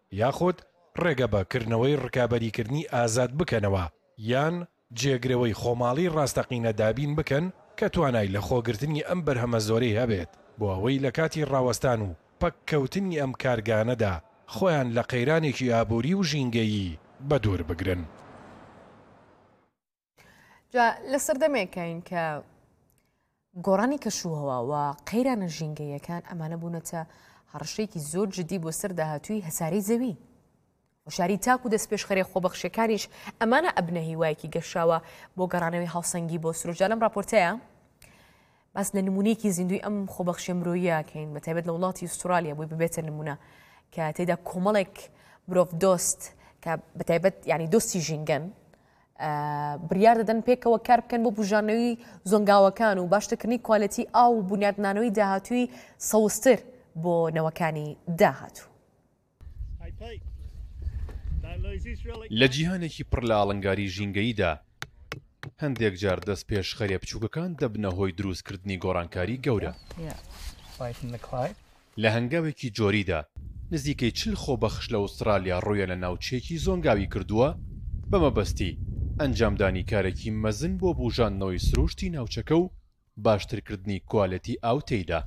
یاخود ڕێگە بەکردنەوەی ڕکابەریکردنی ئازاد بکەنەوە یان جێگرەوەی خۆماڵی ڕاستەقینە دابین بکەن کە توانای لە خۆگرتنی ئەم بەرهەمە زۆرەی هەبێت بۆ ئەوەی لە کاتی ڕاوەستان و پەککەوتنی ئەم کارگانەدا خۆیان لە قەیرانێکی ئابووری و ژینگەیی بەدوور بگرن. جا لە سەردەمێکین کە گۆڕانی کەشوهەوە و قەیرانە ژینگەیەکان ئەمانە بوونەتە هەڕشەیەکی زۆر جدی بۆ سەر داهاتووی هەساری زەوی. وشاری تاک و دەست پێشخەرێ خۆبەخشەکانیش ئەمانە ئەبنە هیوایەکی گەشاوە بۆ گەڕانەوەی هاوسەنگی بۆ سرۆژە لەم راپۆرتەیە باس لە نمونەیەکی زیندوی ئەم خۆبەخشە مرۆییەکەین بەتایبەت لە وڵاتی ئوسترالیا بۆی ببێتە نمونە کە تێدا کۆمەڵێک مرۆڤ دۆست کە بەتایبەت ینی دۆستی ژینگەن بریار دەدەن پێکەوە کار بکەن بۆ بژانەوەی زۆنگاوەکان و باشترکردنی کوالەتی ئاو و بنیادنانەوەی داهاتووی سەوزتر بۆ نەوەکانی داهاتوو. لە جیهانێکی پڕ لە ئاڵنگاری ژینگەییدا هەندێک جار دەست پێش خەرێ بچووکەکان دەبنە هۆی دروستکردنی گۆڕانکاری گەورە. لە هەنگاوێکی جۆریدا نزیکەی 40 خۆبەخش لە ئوسترالیا ڕوویە لە ناوچێکی زۆنگاوی کردووە بەمەبەستی ئەنجامدانی کارێکی مەزن بۆ بوژاندنەوەی سروشتی ناوچەکە و باشترکردنی کوالەتی ئاو تێیدا.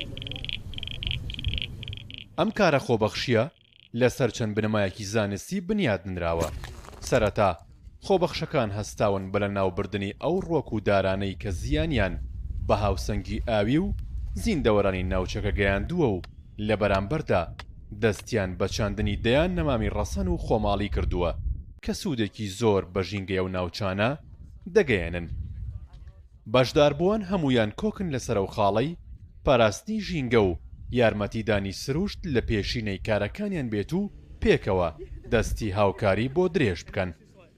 ئەم کارە خۆبەخشیە لەسەر چەند بنەمایەکی زانستی بنیادنراوە. سەرەتا خۆبەخشەکان هەستاون بە لە ناوبردنی ئەو ڕۆک و دارانەی کە زیانیان بە هاوسەنگی ئاوی و زیندەوەرانی ناوچەکە گەیاندووە و لە بەرامبەردا دەستیان بە چاندنی دەیان نەمامی ڕەسەن و خۆماڵی کردووە کە سوودێکی زۆر بە ژینگەیە و ناوچانە دەگەیەنن. بەشداربووان هەمویان کۆکن لەسەر ئەو خاڵەی پاراستنی ژینگە و یارمەتیدانی سروشت لە پێشینەی کارەکانیان بێت و پێکەوە دەستی هاوکاری بۆ درێژ بکەن.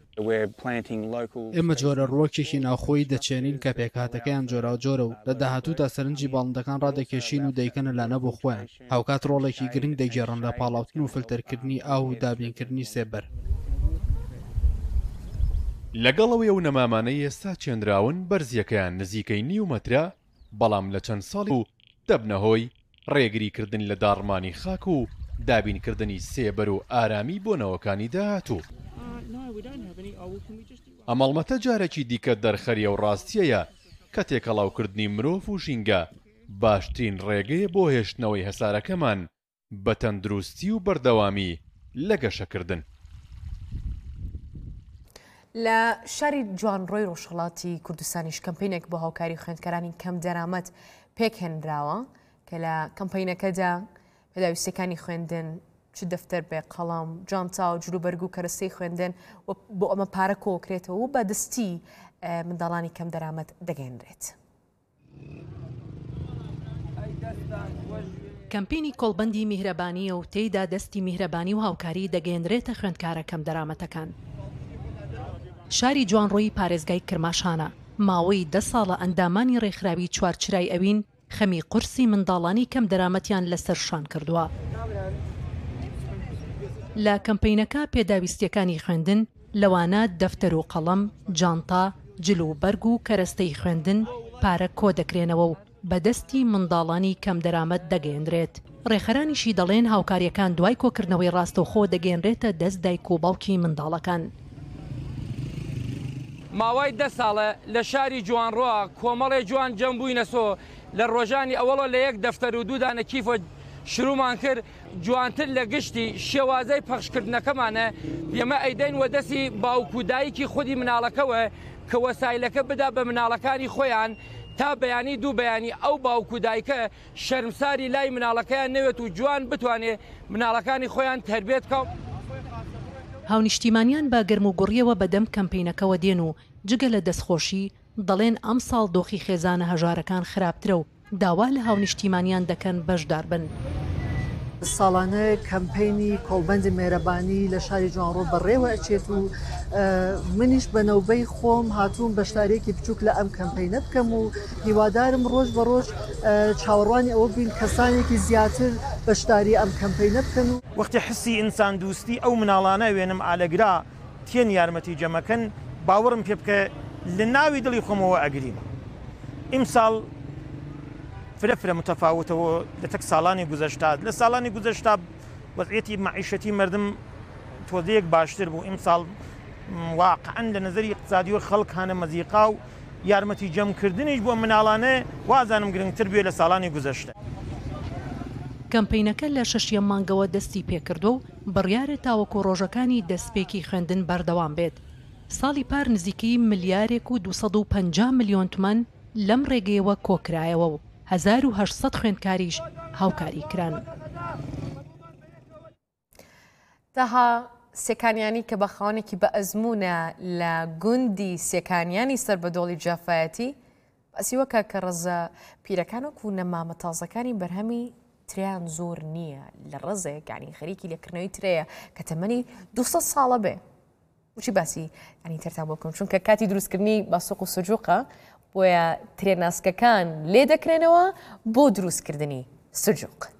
ئێمە جۆرە ڕۆکێکی ناوخۆی دەچێنین کە پێکهاتەکەیان جۆرا و جۆرە و لە داهاتوودا سەرنجی باڵندەکان ڕادەکێشین و دەیکەنە لانە بۆ خۆیان. هاوکات ڕۆڵێکی گرنگ دەگێڕن لە پاڵاوتن و فلتەرکردنی ئاو و دابینکردنی سێبەر. لەگەڵەوەی ئەو نەمامانەی ئێستا چێنراون بەرزیەکەیان نزیکەی نیو مەترە بەڵام لە چەند ساڵی و دەبنە هۆی ڕێگریکردن لە داڕمانی خاک و دابینکردنی سێبەر و ئارامی بۆ نەوەکانی داهاتوو. ئەمەڵمەتە جارێکی دیکە دەرخەریە و ڕاستیەیە کە تێکەڵاوکردنی مرۆڤ و ژینگە باشترین ڕێگەیە بۆ هێشتنەوەی هەسارەکەمان بە تەندروستی و بەردەوامی لە گەشەکردن. لە شاری جوانڕۆی ڕۆژهەڵاتی کوردستانیش کەمپینێک بۆ هاوکاری خوێندکارانی کەم دەرامەت پێکهێنراوە کە لە کەمپینەکەدا پێداویستەکانی خوێندن چ دەفتەر بێ قەڵام جانتا و جلوبەرگ و کەرەستەی خوێندن بۆ ئەمە پارە کۆکرێتەوە و بە دەستی منداڵانی کەم دەرامەت دەگەێنرێت. کەمپینی کۆڵبەندی میهرەبانیە و تێیدا دەستی میهرەبانی و هاوکاری دەگەێنرێتە خوێندکارە کەم دەرامەتەکان. شاری جوانڕۆیی پارێزگای کرماشانە ماوەی 10 ساڵە ئەندامانی ڕێکخراوی چوارچرای ئەوین خەمی قورسی منداڵانی کەم دەرامەتیان لەسەر شان کردووە. لە کەمپینەکە پێداویستیەکانی خوێندن لەوانە دەفتەر و قەڵەم، جانتا، جلوبەرگ و کەرەستەی خوێندن پارە کۆ دەکرێنەوە و بەدەستی منداڵانی کەم دەرامەت دەگەێنرێت. ڕێخەرانیشی دەڵێن هاوکاریەکان دوای کۆکردنەوەی ڕاستەوخۆ دەگەێنرێتە دەست دایک و باوکی منداڵەکان. ماوەی 10 ساڵە لە شاری جوانڕۆ کۆمەڵی جوان جەم بووینەسۆ لە ڕۆژانی ئەوەڵە لە یەک دەفتەر و دوودانە کیفۆ شروعمان کرد جوانتر لە گشتی شێوازەی پەخشکردنەکەمانە ئێمە ئەیدەین وە دەستی باوکودایکی خودی مناڵەکەوە کە وەسایلەکە بدا بە مناڵەکانی خۆیان تا بەیانی دوو بەیانی ئەو باوکودایکە شەرمساری لای مناڵەکەیان نەوێت و جوان بتوانێت مناڵەکانی خۆیان تربێت کەوت. هاونیشتیمانیان بە گەرم و گوڕیەوە بەدەم کەمپینەکەەوە دێن و جگە لە دەستخۆشی دەڵێن ئەم ساڵ دۆخی خێزانە هەژارەکان خراپترە و داوا لە هاونیشتیمانیان دەکەن بەشدار بن. ساڵانە کەمپینی کۆڵبەندی مێرەبانی لە شاری جوانڕۆ بەڕێوە ئەچێت و منیش بەنەوبەی خۆم هاتووم بەشدارێکی بچووک لە ئەم کەمپینە بکەم و هیوادارم ڕۆژ بە ڕۆژ چاوەڕوانی ئەوە بین کەسانێکی زیاتر بەشداری ئەم کەمپینە بکەن و وەختی حسی ئینسان دوستی ئەو مناڵانە وێنم ئالەگرا تێن یارمەتی جەمەکەن باوەڕم پێ بکە لە ناوی دڵی خۆمەوە ئەگریمە. ئیمساڵ فرە متەفاوتەوە لە تەک ساڵانی گوزەشتات لە ساڵانی گوزەشتا وەزعەتی معیشەتی مردم تۆزەیەک باشتر بوو ئیمساڵ واقعەن لە نظری اقتصادی و خەڵک هانە مەزیقا و یارمەتی جەمکردنیش بۆ مناڵانە وازانم گرنگتر بێ لە ساڵانی گوزەشتە. کەمپینەکە لە 6 مانگەوە دەستی پێکردو و بڕیارە تاوەکو ڕۆژەکانی دەستپێکی خوێندن بەردەوام بێت. ساڵی پار نزیکەی ملیارێک و 250 ملیۆن تومان لەم ڕێگەیەوە کۆکرایەوە و 1800 خوێندکاریش هاوکاری کران. تاها سێکانیانی کە بە خاوەنێکی بە ئەزمونە لە گوندی سێکانیانی سەر بەدۆڵی جافایەتی باسی وەکە کە ڕزە پیرەکانەکو نەمامە تازەکانی بەرهەمی تریان زۆر نییە لە ڕزێک ینی خەریکی لێکردنەوەی ترەیە کە تەمەنی 200 ساڵە بێ وچی باسی ینی تەرتا بۆ بکەم چونکە کاتی دروستکردنی باسۆق و سوجوقە بۆیە ترێناسکەکان لێ دەکرێنەوە بۆ دروستکردنی سوجوق.